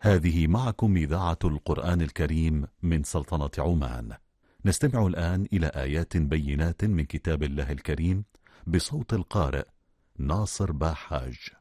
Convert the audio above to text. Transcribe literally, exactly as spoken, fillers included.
هذه معكم إذاعة القرآن الكريم من سلطنة عمان. نستمع الآن إلى آيات بينات من كتاب الله الكريم بصوت القارئ ناصر باحاج.